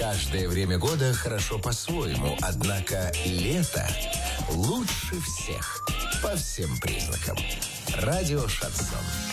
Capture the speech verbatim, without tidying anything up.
Каждое время года хорошо по-своему, однако лето лучше всех по всем признакам. Радио «Шансон».